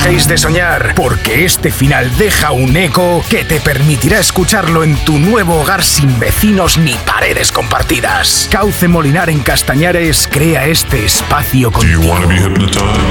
dejéis de soñar, porque este final deja un eco que te permitirá escucharlo en tu nuevo hogar sin vecinos ni paredes compartidas. Cauce Molinar en Castañares crea este espacio contigo.